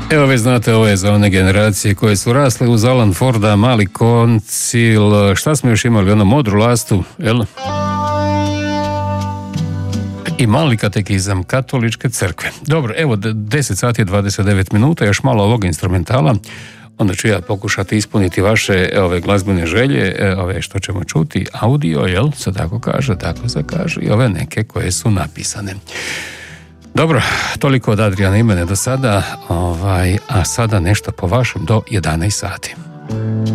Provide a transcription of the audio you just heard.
Evo već znate, ovo je za one generacije koje su rasle uz Alan Forda, Mali koncil, šta smo još imali, ono Modru lastu, jel? I mali katekizam katoličke crkve. Dobro, evo 10 sati i 29 minuta, još malo ovog instrumentala, onda ću ja pokušati ispuniti vaše ove glazbene želje, ove što ćemo čuti, audio, jel? Se tako kaže, tako se kaže, i ove neke koje su napisane. Dobro, toliko od Adrijana i mene do sada, a sada nešto po vašem do 11 sati.